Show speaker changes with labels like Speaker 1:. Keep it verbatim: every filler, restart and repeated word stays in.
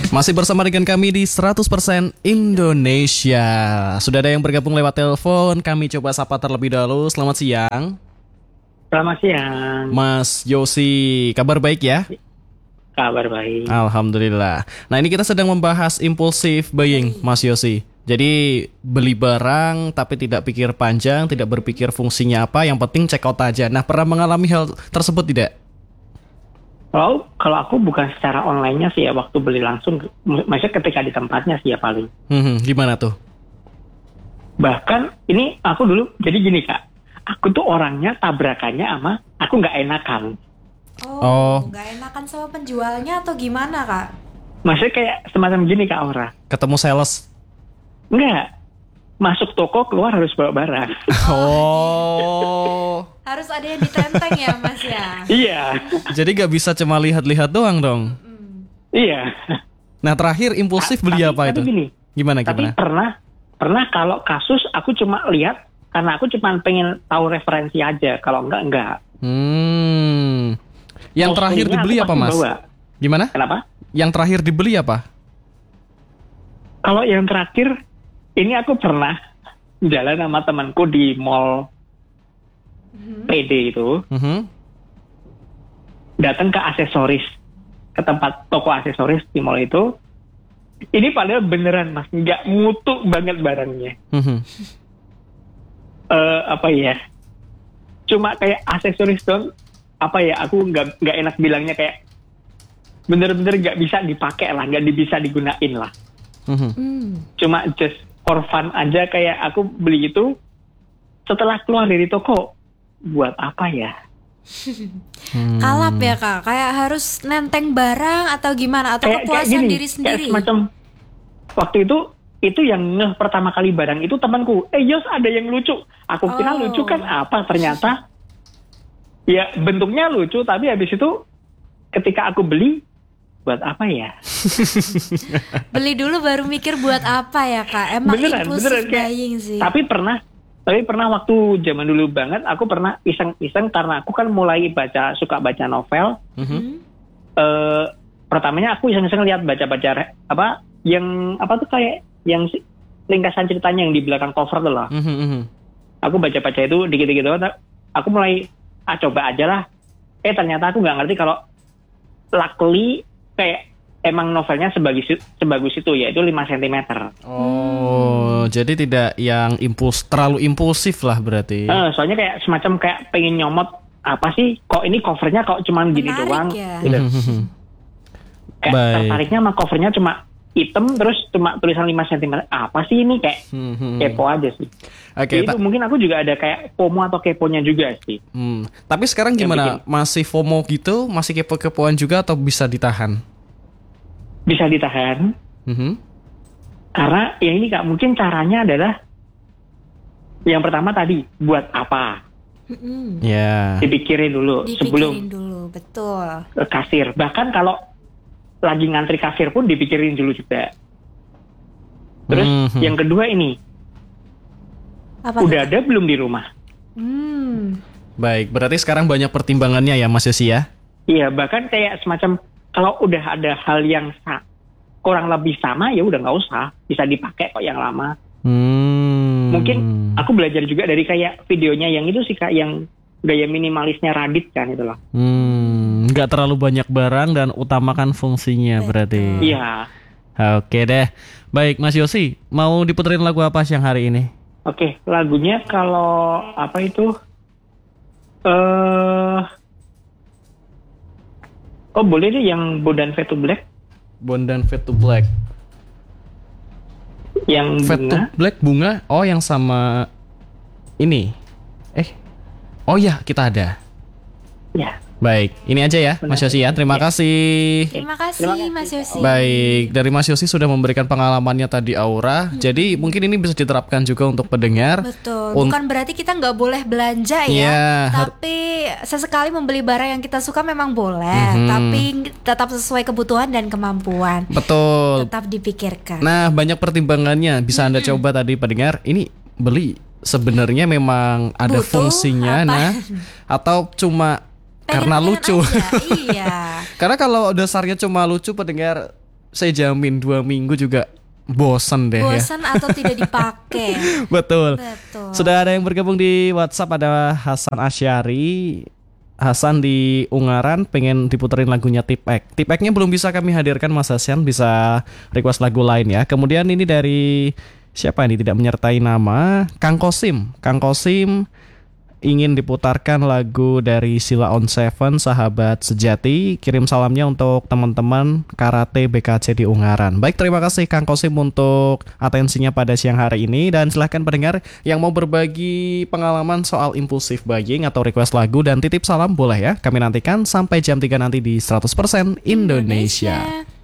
Speaker 1: Masih bersama dengan kami di seratus persen Indonesia. Sudah ada yang bergabung lewat telepon. Kami coba sapa terlebih dahulu. Selamat siang.
Speaker 2: Selamat siang.
Speaker 1: Mas Yosi, kabar baik ya?
Speaker 2: Kabar baik.
Speaker 1: Alhamdulillah. Nah, ini kita sedang membahas impulsive buying, Mas Yosi. Jadi beli barang tapi tidak pikir panjang, tidak berpikir fungsinya apa, yang penting check out aja. Nah, pernah mengalami hal tersebut tidak?
Speaker 2: Kalau kalau aku bukan secara online-nya sih ya, waktu beli langsung, maksudnya ketika di tempatnya sih ya paling.
Speaker 1: Hmm, gimana tuh?
Speaker 2: Bahkan ini aku dulu, jadi gini Kak, aku tuh orangnya tabrakannya sama, aku nggak enakan.
Speaker 1: Oh.
Speaker 3: Oh, nggak enakan sama penjualnya atau gimana Kak?
Speaker 2: Maksudnya kayak semacam gini Kak Aura.
Speaker 1: Ketemu sales?
Speaker 2: Enggak, masuk toko keluar harus bawa barang.
Speaker 1: Oh.
Speaker 3: Harus ada yang ditenteng ya Mas ya?
Speaker 2: Iya,
Speaker 1: Jadi gak bisa cuma lihat-lihat doang dong.
Speaker 2: iya.
Speaker 1: Nah, terakhir impulsif beli
Speaker 2: Tapi-
Speaker 1: apa
Speaker 2: tapi
Speaker 1: itu?
Speaker 2: gini,
Speaker 1: Gimana
Speaker 2: Tapi
Speaker 1: gimana?
Speaker 2: pernah, pernah kalau kasus aku cuma lihat, karena aku cuma pengen tahu referensi aja. Kalau enggak, enggak.
Speaker 1: Hmm. Yang terakhir
Speaker 2: Mostly-nya
Speaker 1: dibeli
Speaker 2: aku
Speaker 1: apa,
Speaker 2: pasti
Speaker 1: Mas?
Speaker 2: bawa.
Speaker 1: Gimana?
Speaker 2: Kenapa?
Speaker 1: Yang terakhir dibeli apa?
Speaker 2: Kalau yang terakhir, ini aku pernah jalan sama temanku di mall P D itu,
Speaker 1: Mhm.
Speaker 2: datang ke aksesoris, ke tempat toko aksesoris di mall itu. Ini padahal beneran Mas, nggak mutu banget barangnya.
Speaker 1: Mhm.
Speaker 2: Eh apa ya? Cuma kayak aksesoris dong. Apa ya? Aku nggak nggak enak bilangnya, kayak bener-bener nggak bisa dipakai lah, nggak bisa digunain lah.
Speaker 1: Mhm.
Speaker 3: Hmm.
Speaker 2: Cuma just for fun aja, kayak aku beli itu setelah keluar dari toko, buat apa ya?
Speaker 1: Hmm.
Speaker 3: Kalap ya Kak, kayak harus nenteng barang atau gimana? Atau
Speaker 2: Kayak- kayak
Speaker 3: kepuasan
Speaker 2: gini,
Speaker 3: diri
Speaker 2: kayak
Speaker 3: sendiri?
Speaker 2: semacam waktu itu itu yang ngeh pertama kali barang itu temanku, eh Yos ada yang lucu. Aku kira
Speaker 3: Oh.
Speaker 2: lucu kan apa, ternyata ya bentuknya lucu, tapi habis itu ketika aku beli, buat apa ya?
Speaker 3: Beli dulu baru mikir buat apa ya Kak? Emang
Speaker 2: Beneran,
Speaker 3: impulsif
Speaker 2: beneran, kayak-
Speaker 3: buying sih.
Speaker 2: Tapi pernah, tapi pernah waktu zaman dulu banget, aku pernah iseng-iseng karena aku kan mulai baca, suka baca novel.
Speaker 1: Mhm.
Speaker 3: Hmm?
Speaker 2: Eh, pertamanya aku iseng-iseng lihat baca-baca re- apa yang apa tuh kayak yang si- ringkasan ceritanya yang di belakang cover tuh loh.
Speaker 1: Mhm, mhm.
Speaker 2: Aku baca-baca itu dikit-dikit doang. Aku mulai ah coba aja lah. Eh ternyata aku nggak ngerti kalau luckily kayak emang novelnya sebagus sebagus itu, yaitu lima sentimeter.
Speaker 1: Oh, jadi tidak yang impuls terlalu impulsif lah berarti.
Speaker 2: Eh, soalnya kayak semacam kayak pengen nyomot apa sih? Kok ini covernya kok cuman gini
Speaker 3: Menarik
Speaker 2: doang?
Speaker 3: ya.
Speaker 2: Gitu.
Speaker 1: Mhm.
Speaker 2: Kayak
Speaker 1: Baik.
Speaker 2: tertariknya sama covernya cuma hitam terus cuma tulisan lima sentimeter. Apa sih ini, kayak
Speaker 1: Mhm.
Speaker 2: kepo aja sih.
Speaker 1: Oke,
Speaker 2: Jadi
Speaker 1: ta-
Speaker 2: itu mungkin aku juga ada kayak FOMO atau keponya juga sih.
Speaker 1: hmm. Tapi sekarang
Speaker 2: Yang
Speaker 1: gimana?
Speaker 2: bikin-
Speaker 1: Masih FOMO gitu? Masih kepo-kepoan juga atau bisa ditahan?
Speaker 2: Bisa ditahan
Speaker 1: Mhm.
Speaker 2: karena ya ini Kak, mungkin caranya adalah yang pertama tadi, buat apa?
Speaker 3: Mm-mm.
Speaker 1: Ya.
Speaker 2: Dipikirin dulu sebelum
Speaker 3: Dipikirin dulu, betul.
Speaker 2: ke kasir. Bahkan kalau lagi ngantri kasir pun dipikirin dulu juga. Terus
Speaker 1: Mhm.
Speaker 2: yang kedua ini,
Speaker 3: Apa
Speaker 2: udah
Speaker 3: tuh?
Speaker 2: ada belum di rumah?
Speaker 3: Hmm.
Speaker 1: Baik, berarti sekarang banyak pertimbangannya ya Mas Yosi ya?
Speaker 2: Iya, bahkan kayak semacam kalau udah ada hal yang sa- kurang lebih sama, ya udah nggak usah, bisa dipakai kok yang lama.
Speaker 1: Hmm.
Speaker 2: Mungkin aku belajar juga dari kayak videonya yang itu sih Kak, yang gaya minimalisnya Radit kan itu loh.
Speaker 1: Hmm, nggak terlalu banyak barang dan utamakan fungsinya berarti.
Speaker 2: Iya.
Speaker 1: Oke deh. Baik, Mas Yosi, mau diputerin lagu apa siang hari ini?
Speaker 2: Oke, lagunya kalau apa itu? Eh, oh boleh deh yang Bondan Fade to Black,
Speaker 1: Bondan Fade to Black.
Speaker 2: yang
Speaker 1: Fade to
Speaker 2: bunga.
Speaker 1: Black bunga. Oh, yang sama ini. Eh. Oh ya, kita ada.
Speaker 2: Ya.
Speaker 1: Baik, ini aja ya Mas Yosi ya. Terima
Speaker 2: Ya.
Speaker 1: kasih.
Speaker 3: Terima kasih,
Speaker 2: Terima kasih.
Speaker 3: Mas Yosi.
Speaker 1: Baik, dari Mas Yosi sudah memberikan pengalamannya tadi Aura. Jadi mungkin ini bisa diterapkan juga untuk pendengar.
Speaker 3: Betul.
Speaker 1: Un-
Speaker 3: Bukan berarti kita nggak boleh belanja ya.
Speaker 1: Iya, har-
Speaker 3: Tapi sesekali membeli barang yang kita suka memang boleh.
Speaker 1: Mhm.
Speaker 3: Tapi tetap sesuai kebutuhan dan kemampuan.
Speaker 1: Betul.
Speaker 3: Tetap dipikirkan.
Speaker 1: Nah, banyak pertimbangannya. Bisa Anda coba tadi pendengar. Ini beli sebenarnya memang ada
Speaker 3: Butuh
Speaker 1: fungsinya,
Speaker 3: apa?
Speaker 1: nah, atau cuma karena
Speaker 3: Pengen-pengen
Speaker 1: lucu.
Speaker 3: aja, iya.
Speaker 1: Karena kalau dasarnya cuma lucu, pendengar saya jamin dua minggu juga bosen deh ya.
Speaker 3: Bosan atau tidak dipakai.
Speaker 1: Betul.
Speaker 3: Betul.
Speaker 1: Sudah ada yang bergabung di WhatsApp, ada Hasan Asyari. Hasan di Ungaran pengen diputerin lagunya Tipek. Tipeknya belum bisa kami hadirkan, Mas Hasan, bisa request lagu lain ya. Kemudian ini dari siapa ini, tidak menyertai nama, Kang Kosim. Kang Kosim ingin diputarkan lagu dari Sila on Seven, Sahabat Sejati. Kirim salamnya untuk teman-teman Karate B K C di Ungaran. Baik, terima kasih Kang Kosim untuk atensinya pada siang hari ini. Dan silahkan pendengar yang mau berbagi pengalaman soal impulsif buying atau request lagu dan titip salam boleh ya. Kami nantikan sampai jam tiga nanti di seratus persen Indonesia.
Speaker 3: Indonesia.